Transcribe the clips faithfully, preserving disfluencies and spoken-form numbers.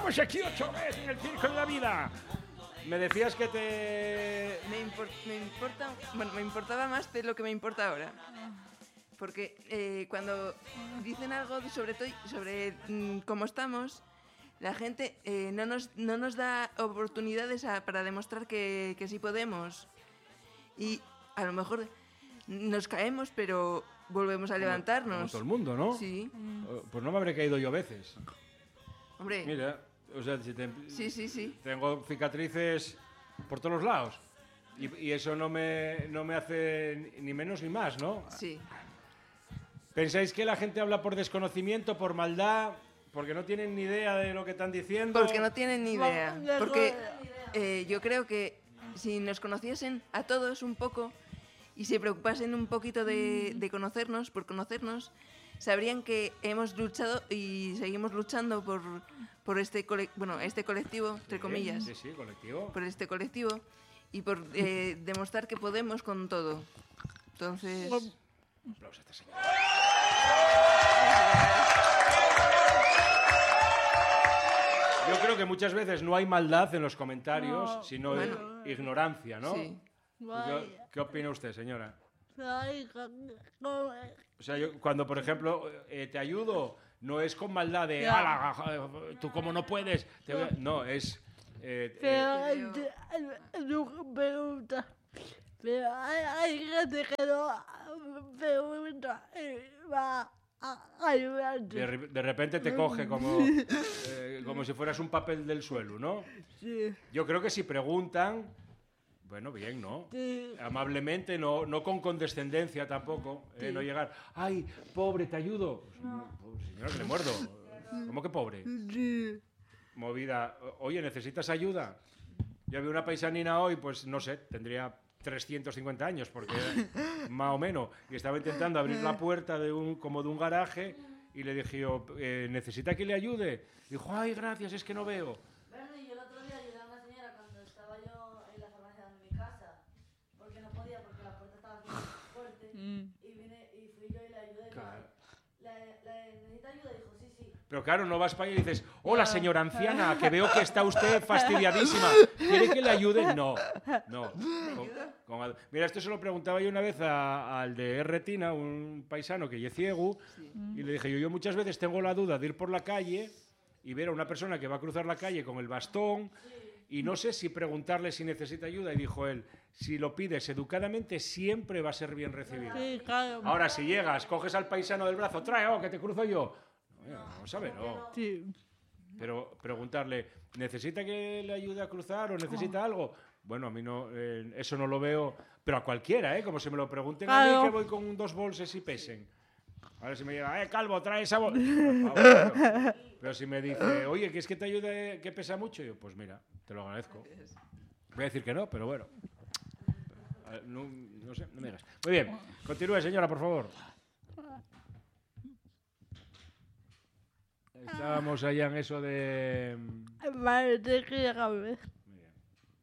Estamos aquí otra vez en el circo de la vida. Me decías que te... Me, import, me importa... Bueno, me importaba más de lo que me importa ahora. Porque eh, cuando dicen algo sobre, to- sobre mm, cómo estamos, la gente eh, no, nos, no nos da oportunidades a, para demostrar que, que sí podemos. Y a lo mejor nos caemos, pero volvemos a Como, levantarnos. como todo el mundo, ¿no? Sí. Uh, Pues no me habré caído yo a veces. Hombre, Mira, o sea, si te- sí, sí, sí. tengo cicatrices por todos los lados. Y, y eso no me, no me hace ni menos ni más, ¿no? Sí. ¿Pensáis que la gente habla por desconocimiento, por maldad, porque no tienen ni idea de lo que están diciendo? Porque no tienen ni idea. Porque eh, yo creo que si nos conociesen a todos un poco y se preocupasen un poquito de, de conocernos, por conocernos, sabrían que hemos luchado y seguimos luchando por, por este, cole, bueno, este colectivo, entre Sí, comillas, Sí, sí, colectivo. por este colectivo y por eh, demostrar que podemos con todo. Entonces... Un aplauso a esta señora. Yo creo que muchas veces no hay maldad en los comentarios, No. sino Bueno. ignorancia, ¿no? Sí. ¿Qué, qué opina usted, señora? Ay, co- O sea, yo, cuando, por ejemplo, eh, te ayudo, no es con maldad de, Ya. "Ala, ja, tú cómo no puedes". Te voy a-". No, es... eh, eh, Pero Creo- eh, no pregunta. Pero hay, hay gente que no pregunta y va a ayudarte. de, re- de repente te coge como, eh, como si fueras un papel del suelo, ¿no? Sí, Yo creo que si preguntan, bueno, bien, ¿no? sí. Amablemente, no, no con condescendencia tampoco, eh, no llegar, ay, pobre, te ayudo. Pues, señora, que le muerdo. ¿Cómo que pobre? Sí. Movida, oye, ¿necesitas ayuda? Yo vi una paisanina hoy, pues no sé, tendría trescientos cincuenta años, porque más o menos, y estaba intentando abrir la puerta de un, como de un garaje, y le dije yo, eh, ¿necesita que le ayude? Dijo, ay, gracias, es que no veo. Bueno, y yo el otro día ayudé a una señora cuando estaba yo en la farmacia de mi casa, porque no podía, porque la puerta estaba muy fuerte, Mm. y vine y fui yo y le ayudé. Claro. ¿La, la, ¿Necesita ayuda? Dijo, sí, sí. Pero claro, no vas para allá y dices, hola señora anciana, que veo que está usted fastidiadísima. ¿Quiere que le ayude? No, no. Con- con ad- Mira, esto se lo preguntaba yo una vez a- al de Retina, un paisano que es ciego, y le dije yo, yo muchas veces tengo la duda de ir por la calle y ver a una persona que va a cruzar la calle con el bastón y no sé si preguntarle si necesita ayuda. Y dijo él, si lo pides educadamente siempre va a ser bien recibido. Sí, claro. Ahora, si llegas, coges al paisano del brazo, trae, oh, que te cruzo yo. No, vamos a ver, no. Sí. Pero preguntarle, ¿necesita que le ayude a cruzar o necesita algo? Bueno, a mí no, eh, eso no lo veo, pero a cualquiera, ¿eh? Como se me lo pregunten a Claro. mí, que voy con dos bolsas y pesen. Ahora si me llega, eh, Calvo, trae esa bolsa. Por favor, pero, pero si me dice, oye, ¿quieres que te ayude, que pesa mucho? Yo, pues mira, te lo agradezco. Voy a decir que no, pero bueno. Eh, No, no sé, no me digas. Muy bien, continúe, señora, por favor. Estábamos allá en eso de... Vale, te quería cambiar. Muy bien.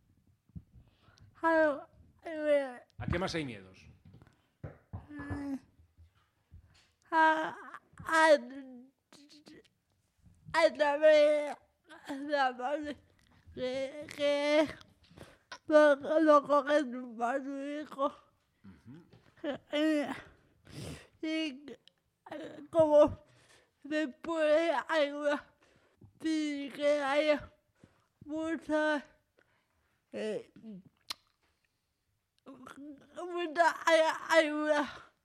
Claro, eh, ¿A qué más hay miedos? a, a, a través de la madre que, que lo, lo cogen para su hijo. Eh, y eh, como después hay una, sí que hay muchas eh, mucha ay- ayuda.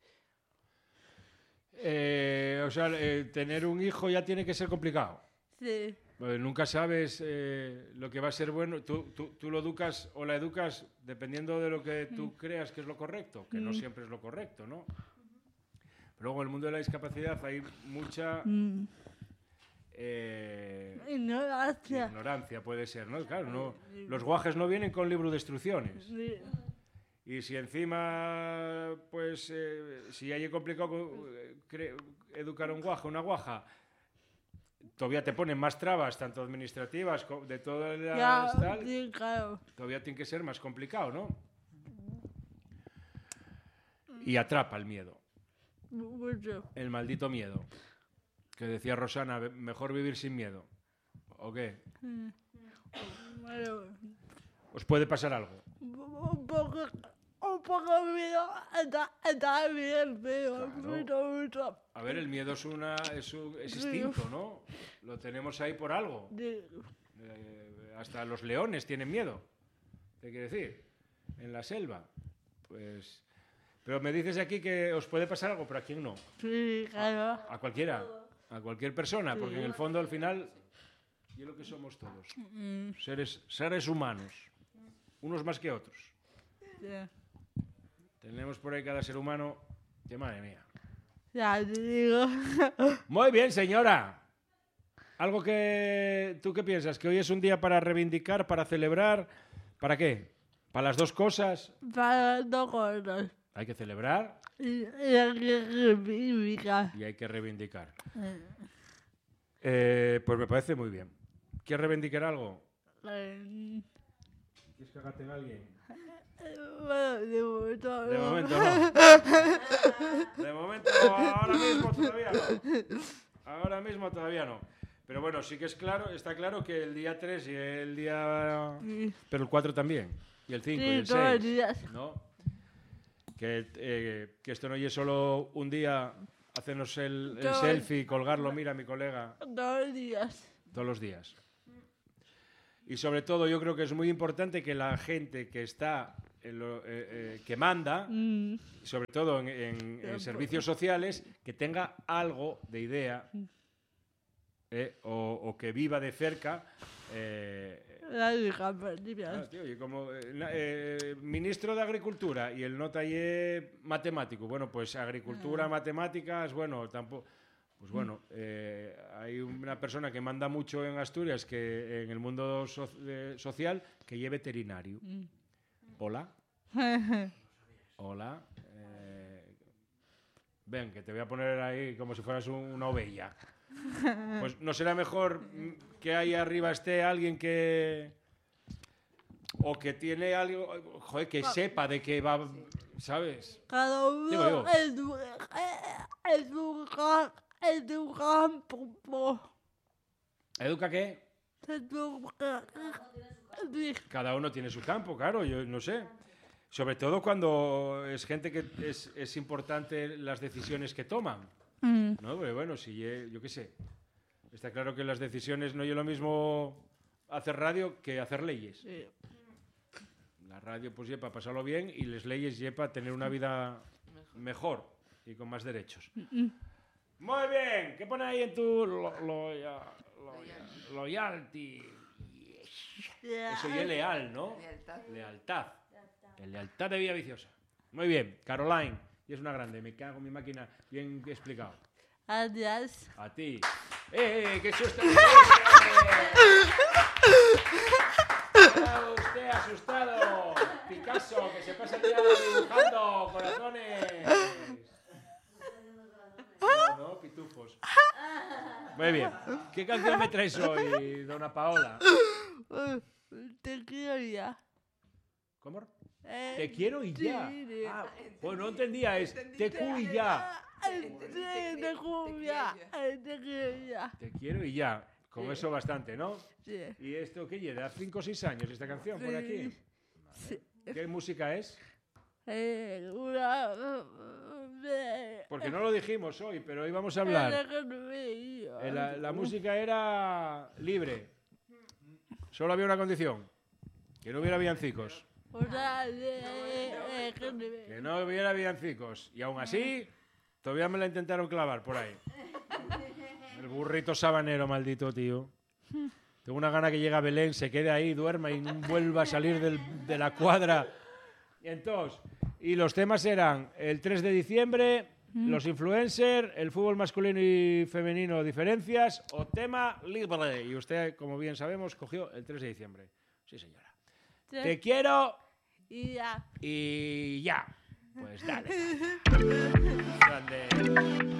Eh, o sea, eh, tener un hijo ya tiene que ser complicado. Sí. Porque nunca sabes eh, lo que va a ser bueno. Tú, tú, tú lo educas o la educas dependiendo de lo que tú creas que es lo correcto, que no siempre es lo correcto, ¿no? Pero luego en el mundo de la discapacidad hay mucha Mm. eh, Ignorancia. ignorancia, puede ser, ¿no? Claro, no, los guajes no vienen con libro de instrucciones. Sí. Y si encima, pues, eh, si hay complicado eh, cre- educar a un guaja, una guaja, todavía te ponen más trabas, tanto administrativas, co- de todas las Ya, tal, sí, claro. todavía tiene que ser más complicado, ¿no? Y atrapa el miedo, Mucho. el maldito miedo. Que decía Rosana, "Ve- mejor vivir sin miedo". ¿O qué? Bueno, ¿Os puede pasar algo? un poco, un poco miedo, está, está bien, pero Claro. mucho, mucho. A ver, el miedo es, una, es, un- es instinto, ¿no? Lo tenemos ahí por algo. Sí. Eh, hasta los leones tienen miedo. ¿Qué quiere decir? En la selva. Pues... Pero me dices aquí que os puede pasar algo, pero ¿a quién no? Sí, claro. A cualquiera. A cualquier persona, porque en el fondo, al final, y es lo que somos todos. Mm, Seres, seres humanos. Unos más que otros. sí. Tenemos por ahí cada ser humano... Que madre mía. Ya te digo. Muy bien, señora. Algo que... ¿Tú qué piensas? ¿Que hoy es un día para reivindicar, para celebrar? ¿Para qué? ¿Para las dos cosas? Para dos cosas. Hay que celebrar Y, y hay que reivindicar. y hay que reivindicar. Eh, pues me parece muy bien. ¿Quieres reivindicar algo? Eh, ¿Quieres cagarte en alguien? Bueno, de momento De no. momento no. De momento, ahora mismo todavía no. Ahora mismo todavía no. Pero bueno, sí que es claro, está claro que el día tres y el día... Sí, Pero el cuatro también. Y el cinco y sí, el todos los seis. días. ¿No? Que, eh, que esto no es solo un día hacernos el, el Todo- selfie, colgarlo, mira mi colega, Todos los días. todos los días. Y sobre todo yo creo que es muy importante que la gente que está, en lo- eh, eh, que manda, Mm, sobre todo en, en- en servicios sociales, que tenga algo de idea eh, o, o que viva de cerca. eh, la hija perdida. Ah, tío, y como eh, na- eh, ministro de Agricultura y el no taller matemático. Bueno, pues agricultura, matemáticas, bueno, tampoco. Pues bueno, eh, hay una persona que manda mucho en Asturias, que en el mundo so- eh, social, que lleve veterinario. Hola, hola. eh, ven, que te voy a poner ahí como si fueras un- una ovella. Pues no será mejor mm, que ahí arriba esté alguien que... O que tiene algo... Joder, que sepa de qué va... ¿Sabes? Cada uno Digo yo. es un, es un gran, es un gran popo. ¿Educa qué? Es un gran... Sí, Cada uno tiene su campo, claro, yo no sé. Sobre todo cuando es gente que es, es importante las decisiones que toman. Mm, ¿No? Pero bueno, si ye- yo qué sé. Está claro que las decisiones no es lo mismo hacer radio que hacer leyes. sí. La radio pues lleva a pasarlo bien y las leyes lleva a tener una vida mejor y con más derechos. Muy bien, ¿qué pone ahí en tu lo- loya- loya- loyalty? Eso ya es leal, ¿no? Lealtad. Lealtad. La lealtad de Villa Viciosa. Muy bien, Caroline. Y es una grande, me cago en mi máquina. Bien explicado. Adiós. A ti. ¡Eh, eh, qué susto! ¡Está usted asustado! Picasso, que se pasa el día dibujando corazones. No, no, pitufos. Muy bien. ¿Qué canción me traes hoy, dona Paola? Uh, Te quiero ya. ¿Cómo? Eh, Te quiero y ya. sí, sí. Ah, pues no entendía, es te cu y ya. Ay, sí, te quiero ya. Ay, te quiero ya. Te quiero y ya. Con eso bastante, ¿no? Sí. ¿Y esto qué lleva? ¿Cinco o seis años esta canción por aquí? Sí. ¿Qué música es? Eh, una... eh, Porque no lo dijimos hoy, pero hoy vamos a hablar. Eh, La, la música era libre. Solo había una condición. Que no hubiera villancicos. Una de... Que no hubiera villancicos. Y aún así, todavía me la intentaron clavar por ahí. El burrito sabanero, maldito tío. Tengo una gana que llegue a Belén, se quede ahí, duerma y no vuelva a salir del- de la cuadra. Y entonces, y los temas eran el tres de diciembre, los influencers, el fútbol masculino y femenino, diferencias, o tema libre. Y usted, como bien sabemos, cogió el tres de diciembre. Sí, señora. Te quiero Y ya. y ya. Pues dale. Grande.